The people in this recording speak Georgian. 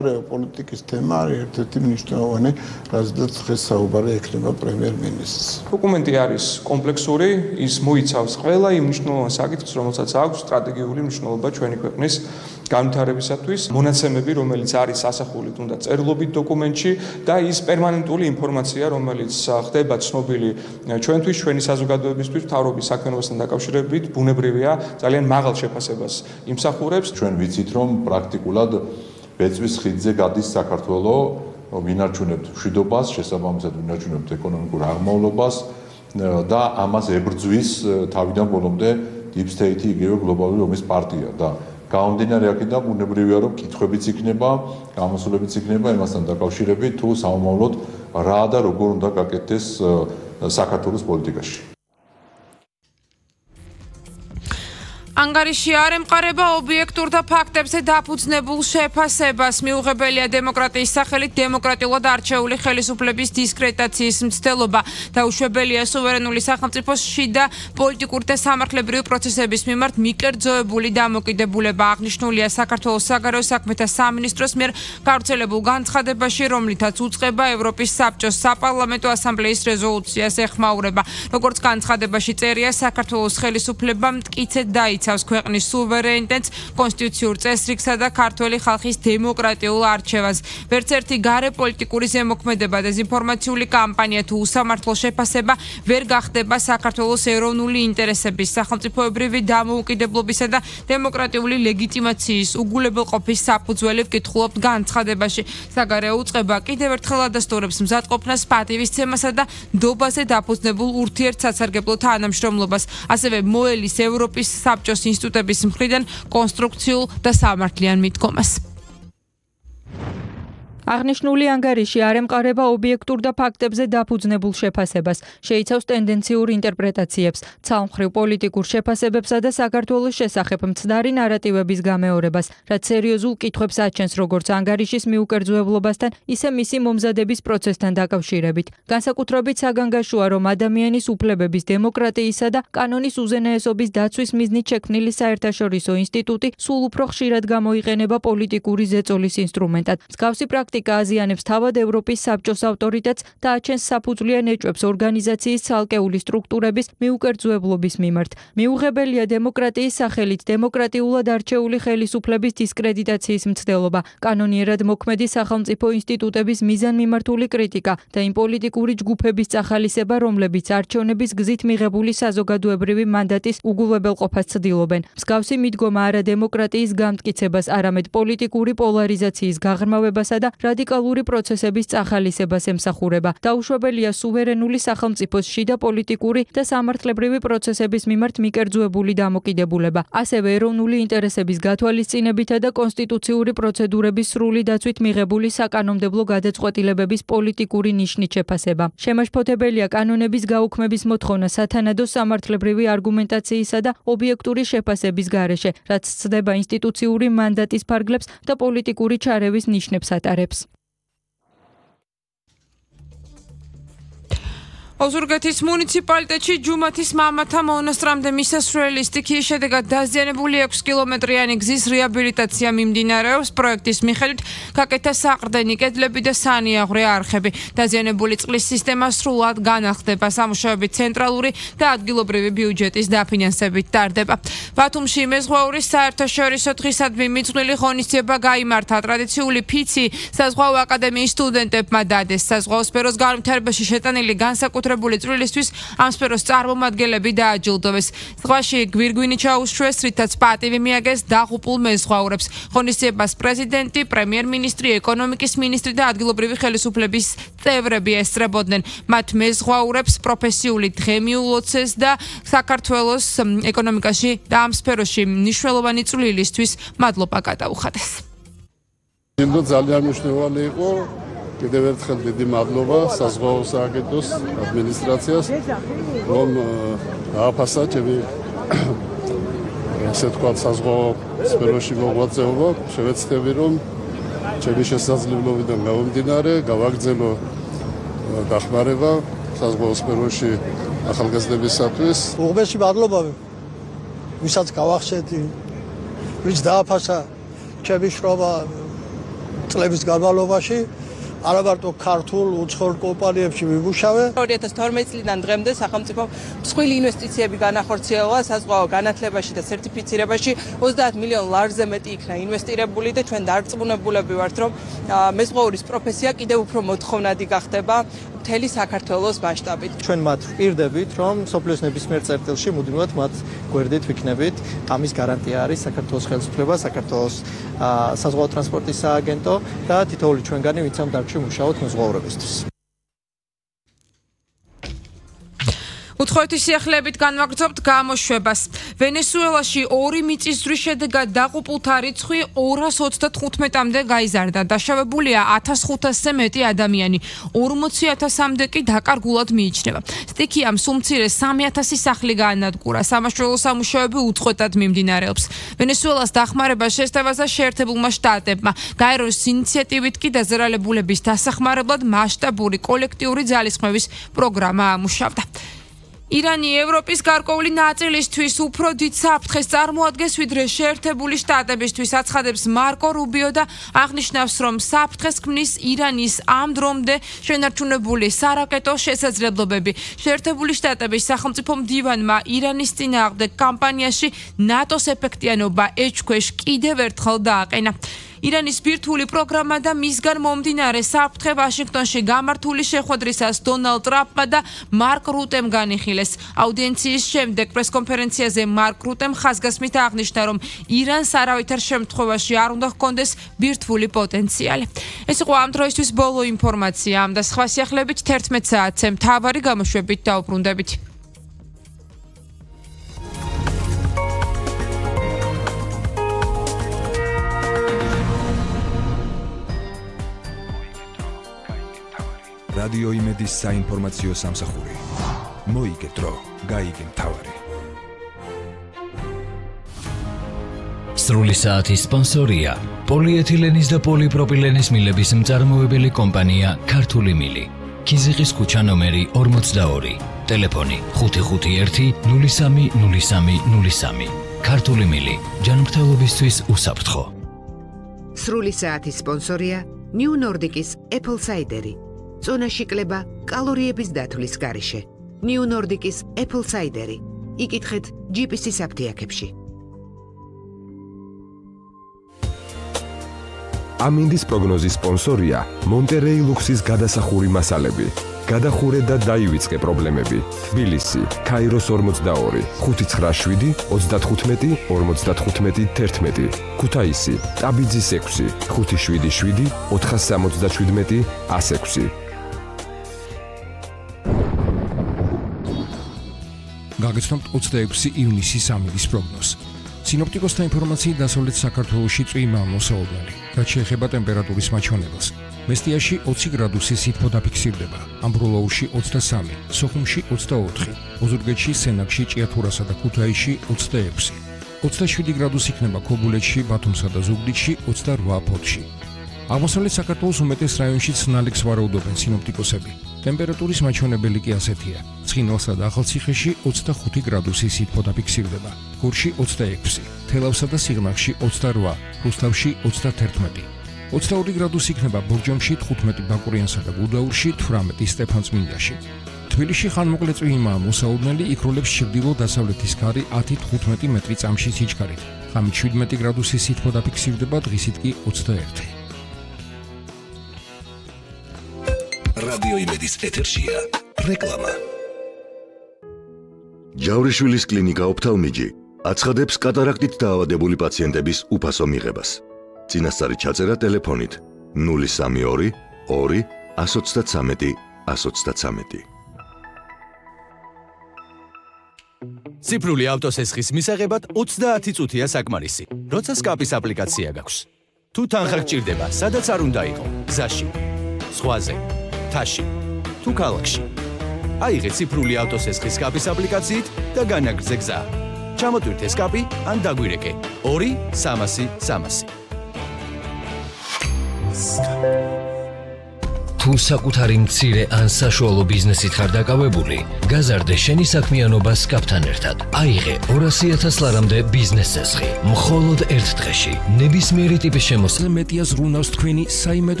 პოლიტიკის თემა არის ერთ-ერთი მნიშვნელოვანი, რაზეც დღეს საუბარი ექნება პრემიერ-მინისტრს. დოკუმენტი არის კომპლექსური, ის მოიცავს ყველა იმ მნიშვნელოვან საკითხს, რომელსაც აქვს სტრატეგიული მნიშვნელობა ჩვენი ქვეყნის განვითარებისათვის, მონაცემები, რომელიც არის ასახული თუნდაც წერილობით დოკუმენტში და ის პერმანენტული ინფორმაცია, რომელიც ხდება ცნობილი ჩვენთვის, ჩვენი საზოგადოებისთვის, მთავრობის საქმიანობასთან დაკავშირებით, ბუნებრივია, ძალიან მაღალ შეფასებას იმსახურებს. ჩვენ ვიცით, რომ პრაქტიკულად ბეწვის ხიდზე გადის საქართველო, ვინარჩუნებთ მშვიდობას, შესაბამისად ვინარჩუნებთ ეკონომიკურ აღმავლობას და ამას ებრძვის თავიდან ბოლომდე Deep State-ი, იგივე გლობალური ომის პარტია და გამომდინარე აქედან ბუნებრივია, რომ კითხვებიც იქნება, გამოსულებიც იქნება იმასთან დაკავშირებით, თუ სამომავლოდ რა და როგორ უნდა გაკეთდეს საქართველოს პოლიტიკაში. ანგარიში არ ემყარება ობიექტურ და ფაქტებზე დაფუძნებულ შეფასებას. მიუღებელია დემოკრატიის სახელით დემოკრატიულად არჩეული ხელისუფლების დისკრედიტაციის მცდელობა. დაუშვებელია სუვერენული სახელმწიფოს შიდა პოლიტიკური და სამართლებრივი პროცესების მიმართ მიკერძოებული დამოკიდებულება. აღნიშნულია საქართველოს საგარეო საქმეთა სამინისტროს მიერ გავრცელებულ განცხადებაში, რომლითაც უწყება ევროპის საბჭოს საპარლამენტო ასამბლეის რეზოლუციას ეხმაურება. როგორც განცხადებაში წერია, საქართველოს ხელისუფლებამ მტკიცედ დაიცავს ქვეყნის სუვერენიტეტს, კონსტიტუციურ წესრიგსა და ქართველი ხალხის დემოკრატიულ არჩევანს. ვერც ერთი გარე პოლიტიკური ზემოქმედება, დეზინფორმაციული კამპანია თუ უსამართლო შეფასება ვერ გახდება საქართველოს ეროვნული ინტერესების, სახელმწიფოებრივი დამოუკიდებლობისა და დემოკრატიული ლეგიტიმაციის უგულებელყოფის საფუძველი ვკითხულობთ განცხადებაში. საგარეო უწყება კიდევ ერთხელ ადასტურებს მზადყოფნას, პატივისცემასა და ნდობაზე დაფუძნებულ ურთიერთსაცარგებლო თანამშრომლობას. ასევე მოელის ევროპის საბჭოს ინსტიტუტების მხრიდან კონსტრუქციულ და სამართლიან მიდგომას. აღნიშნული ანგარიში არ ემყარება ობიექტურ და ფაქტებზე დაფუძნებულ შეფასებას, შეიცავს ტენდენციურ ინტერპრეტაციებს, ცალმხრივ პოლიტიკურ შეფასებებსა და საქართველოს შესახებ მცდარი ნარატივების გამეორებას, რაც სერიოზულ კითხვებს აჩენს როგორც ანგარიშის მიუკერძოებლობასთან, ისე მისი მომზადების პროცესთან დაკავშირებით. განსაკუთრებით საგანგაშოა, რომ ადამიანის უფლებების, დემოკრატიისა და კანონის უზენაესობის დაცვის მიზნით შექმნილი საერთაშორისო ინსტიტუტი სულ უფრო ხშირად გამოიყენება პოლიტიკური ზეწოლის ინსტრუმენტად. მსგავსი პრაქტიკა აზიანებს თავად ევროპის საბჭოს ავტორიტეტს და აჩენს საფუძვლიან ეჭვებს ორგანიზაციის ცალკეული სტრუქტურების მიუკერძოებლობის მიმართ. მიუღებელია დემოკრატიის სახელით დემოკრატიულად არჩეული ხელისუფლების დისკრედიტაციის მცდელობა, კანონიერად მოქმედი სახელმწიფო ინსტიტუტების მიზანმიმართული კრიტიკა და იმ პოლიტიკური ჯგუფების წახალისება, რომლებიც არჩევნების გზით მიღებული საზოგადოებრივი მანდატის უგულებელყოფას ცდილობენ. მსგავსი მიდგომა არა დემოკრატიის გამტკიცებას, არამედ პოლიტიკური პოლარიზაციის გაღრმავებასა და რადიკალური პროცესების წახალისებას ემსახურება. დაუშვებელია სუვერენული სახელმწიფოს შიდა პოლიტიკური და სამართლებრივი პროცესების მიმართ მიკერძოებული დამოკიდებულება. ასევე ეროვნული ინტერესების გათვალისწინებითა და კონსტიტუციური პროცედურების სრული დაცვით მიღებული საკანონმდებლო გადაწყვეტილებების პოლიტიკური ნიშნით შეფასება. შემაშფოთებელია კანონების გაუქმების მოთხოვნა სათანადო სამართლებრივი არგუმენტაციისა და ობიექტური შეფასების გარეშე, რაც ცდება ინსტიტუციური მანდატის ფარგლებს და პოლიტიკური ჩარევის ნიშნებს ატარებს. ოზურგეთის მუნიციპალიტეტში ჯუმათის მამათა მონასტრამდე მისასვლელი სტიქიის შედეგად დაზიანებული 6 კილომეტრიანი გზის რეაბილიტაცია მიმდინარეობს. პროექტის მიხედვით გაკეთა საყრდენი კედლები და სანიაღვრე არხები. დაზიანებული წყლის სისტემა სრულად განახლდება. სამუშაოები ცენტრალური და ადგილობრივი ბიუჯეტის დაფინანსებით ტარდება. ბათუმში მეზღვაურის საერთაშორისო დღისადმი მიძღვნილი ღონისძიება გაიმართა. ტრადიციული ფიცი საზღვაო აკადემიის სტუდენტებმა დადეს. საზღვაო სფეროს განვითარებაში შეტანილი განსაკუთრებული წვლილისთვის ამ სფეროს წარმომადგენლები დააჯილდოვეს. ზღვაში გვირგვინი ჩაუშუეს, რითაც პატივი მიაგეს დაღუპულ მეზღვაურებს. ღონისძიებას პრეზიდენტი, პრემიერ-მინისტრი, ეკონომიკის მინისტრი და ადგილობრივი ხელისუფლების წევრები ესწრებოდნენ. მათ მეზღვაურებს პროფესიული დღე მიულოცეს და საქართველოს ეკონომიკაში და ამ სფეროში მნიშვნელოვანი წვლილისთვის მადლობა გადაუხადეს. ძალიან მნიშვნელოვანი იყო. კიდევ ერთხელ დიდი მადლობა საზღვაო სააგენტოს ადმინისტრაციას, რომ დააფასა ჩემი ასე თქვა საზღვაო სფეროში მოღვაწეობა. შევეცდები, რომ ჩემი შესაძლებლობიდან გამომდინარე გავაგრძელო დახმარება საზღვაო სფეროში ახალგაზრდებისათვის. უღბესი მადლობა, ვისაც გავახშეთი, ვინც დააფასა ჩემი შრომა, წლების განმავლობაში არა მარტო ქართულ უცხოურ კომპანიებში მიმუშავე. 2012 წლიდან დღემდე სახელმწიფო მსხვილი ინვესტიციები განახორციელა საზღვაო განათლებაში და სერტიფიცირებაში 30 მილიონ ლარზე მეტი იქნა ინვესტირებული და ჩვენ დარწმუნებულები ვართ, რომ მეზღვაურის პროფესია კიდევ უფრო მოთხოვნადი გახდება მთელი საქართველოს მასშტაბით. ჩვენ მათ ვპირდებით, რომ სოფლის ნებისმიერ წერტილში მუდმივად მათ გვერდით ვიქნებით. ამის გარანტია არის საქართველოს ხელისუფლება, საქართველოს საზღვაო ტრანსპორტის სააგენტო და თითოეული ჩვენგანი, ვინც ამ დარგში მუშაობთ მეზღვაურებისთვის. უთხოვეთის სიახლეებით განვაგრძობთ გამოშვებას. ვენესუელაში 2 მიწისძვრის შედეგად დაყუპულთა რიცხვი 225-მდე გაიზარდა. დაშავებულია 1500-ზე მეტი ადამიანი. 40,000-მდე კი დაკარგულად მიიჩნევა. სტიქიამ სულ მცირე 3,000 სახლი გაანადგურა. სამაშველო სამუშაოები უწყვეტად მიმდინარეობს. ვენესუელას დახმარებას შესთავაზა შეერთებულმა შტატებმა. გაეროს ინიციატივით კი დაზარალებულების დასახმარებლად მასშტაბური კოლექტიური ძალისხმევის პროგრამა ამუშავდა. ირანი ევროპის გარკვეული ნაწილისთვის უფრო დიდ საფრთხეს წარმოადგენს, ვიდრე შეერთებული შტატებისთვის, აცხადებს მარკო რუბიო და აღნიშნავს, რომ საფრთხეს ქმნის ირანის ამ დრომდე შენარჩუნებული სარაკეტო შესაძლებლობები. შეერთებული შტატების სახელმწიფო მდივანმა ირანის წინააღმდეგ კამპანიაში ნატოს ეფექტიანობა ეჭქვეშ კიდევ ერთხელ დააყენა. ირანის ბირთვული პროგრამა და მისგან მომდინარე საფრთხე ვაშინგტონში გამართული შეხვედრისას დონალდ ტრამპმა და მარკ რუტემ განიხილეს. აუდიენციის შემდეგ პრესკონფერენციაზე მარკ რუტემ ხაზგასმით აღნიშნა, რომ ირანს არავითარ შემთხვევაში არ უნდა ჰქონდეს ბირთვული პოტენციალი. ეს იყო ამ დროისთვის ბოლო ინფორმაცია. ამ და სხვა სიახლეებით 11 საათზე მთავარი გამოშვებით დაუბრუნდებით. რადიო იმედის საინფორმაციო სამსახური. მოიგეთ დრო, გაიგე მთავარი. სრული საათის სპონსორია პოლიეთილენის და პოლიპროპილენის მილების მწარმოებელი კომპანია ქართული მილი. ქიზიყის ქუჩა ნომერი 42. ტელეფონი 551-030303. ქართული მილი. ჯანმრთელობისთვის უსაფრთხო. სრული საათის სპონსორია New Nordic-ის Apple Cider-ი. წონაში კლება კალორიების დათვლის გარეშე. New Nordic-ის Apple Cider-ი. იკითხეთ GPS-ის აფთიაქებში. ამინდის პროგნოზის სპონსორია მონტერეი ლუქსის გადასახური მასალები. გადახურე და დაივიწყე პრობლემები. თბილისი, ქაიროს 42, 597, 35, 55, 11. ქუთაისი, ტაბიძის 6, 577, 477, 106. გაგაცნობთ 26 ივნისის ამინდის პროგნოზს. სინოპტიკოსთა ინფორმაციით დასავლეთ საქართველოში წვიმა მოსაოდნელი, რაც შეეხება ტემპერატურის მაჩვენებელს. მესტიაში 20 გრადუსი სითბო დაფიქსირდება, ამბროლაურში 23, სოხუმში 24, ოზურგეთში, სენაკში, ჭიათურასა და ქუთაისში 26, 27 გრადუსი იქნება ქობულეთში, ბათუმსა და ზუგდიდში, 28 ფოთში. აღმოსავლეთ საქართველოს უმეტეს რაიონში ცნალებს ვარაუდობენ სინოპტიკოსები. ტემპერატურის მაჩვენებელი კი ასეთია: ცხინვალსა და ახალციხეში 25 გრადუსი სითბო დაფიქსირდება, გორში 26, თელავსა და სიღნაღში 28, რუსთავში 31. 22 გრადუსი იქნება ბორჯომში, 15 ბაკურიანსა და გუდაურში, 18 სტეფანწმინდაში. თბილისში ხანმოკლე წვიმაა მოსაოდნელი, იქროლებს ჩრდილო-დასავლეთის ქარი 10-15 მეტრი წამში სიჩქარით. ღამით 17 გრადუსი სითბო დაფიქსირდება, დღისით კი 21. რადიო იმედის ეთერშია რეკლამა. ჯავრიშვილის კლინიკა ოფთალმიჯი აცხადებს კატარაქტით დაავადებული პაციენტების უფასო მიღებას. წინასწარი ჩაწერა ტელეფონით 032 2 133 133. ციფრული ავტოსესხის მისაღებად 30 წუთია საკმარისი, როცა სკაპის აპლიკაცია გაქვს. თუ თანხა გჭირდება, სადაც არ უნდა იყო, გზაში, ზღვაზე, თაში, თუ ქალაქში. აიღე ციფრული ავტოსესხის სკაპის აპლიკაციით და განაგრძე გზა. ჩამოტვირთე სკაპი ან დაგვირეკე 2-300-300. თუ თუ საკუთარი მცირე ან საშუალო ბიზნესით ხარ დაკავებული, გაზარდე შენი საქმიანობა სკაპთან ერთად. აიღე 200,000 ლარამდე ბიზნეს წესხი. მხოლოდ ერთ დღეში. ნებისმიერი ტიპის შემოსავალი მეტია ზრუნავს თქვენი საიმედო